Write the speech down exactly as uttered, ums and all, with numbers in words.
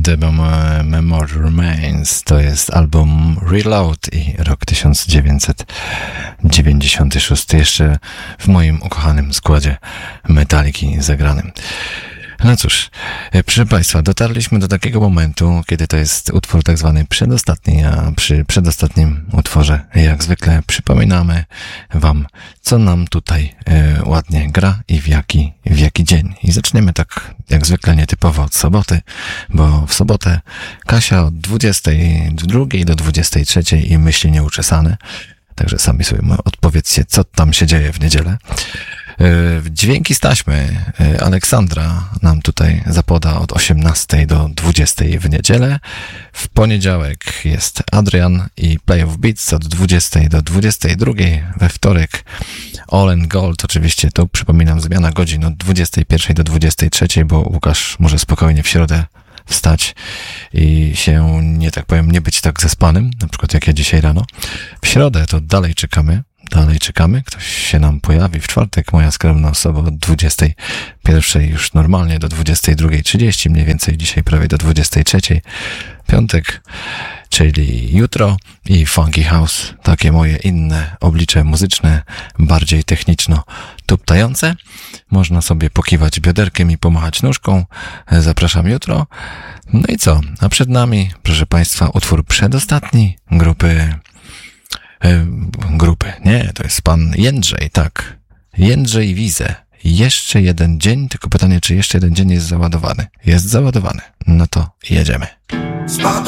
The Memory Remains to jest album Reload i rok tysiąc dziewięćset dziewięćdziesiąty szósty, jeszcze w moim ukochanym składzie Metaliki zagranym. No cóż, proszę Państwa, dotarliśmy do takiego momentu, kiedy to jest utwór tak zwany przedostatni, a przy przedostatnim utworze jak zwykle przypominamy Wam, co nam tutaj e, ładnie gra i w jaki, w jaki dzień. I zaczniemy tak jak zwykle nietypowo od soboty, bo w sobotę Kasia od dwudziestej drugiej do dwudziestej trzeciej i myśli nieuczesane. Także sami sobie odpowiedzcie, co tam się dzieje w niedzielę. Dźwięki z taśmy Aleksandra nam tutaj zapoda od osiemnastej do dwudziestej w niedzielę. W poniedziałek jest Adrian i Play of Beats od dwudziestej do dwudziestej drugiej. We wtorek All and Gold, oczywiście to przypominam zmiana godzin od dwudziestej pierwszej do dwudziestej trzeciej, bo Łukasz może spokojnie w środę wstać i się, nie tak powiem, nie być tak zaspanym, na przykład jak ja dzisiaj rano. W środę to dalej czekamy, dalej czekamy, ktoś się nam pojawi. W czwartek moja skromna osoba od dwudziestej pierwszej już normalnie do dwudziestej drugiej trzydzieści, mniej więcej dzisiaj prawie do dwudziestej trzeciej. Piątek, czyli jutro i Funky House, takie moje inne oblicze muzyczne, bardziej techniczno tuptające. Można sobie pokiwać bioderkiem i pomachać nóżką. Zapraszam jutro. No i co? A przed nami, proszę Państwa, utwór przedostatni grupy e, grupy, nie, to jest pan Jędrzej, tak. Jędrzej Wize. Jeszcze jeden dzień, tylko pytanie, czy jeszcze jeden dzień jest załadowany? Jest załadowany. No to jedziemy.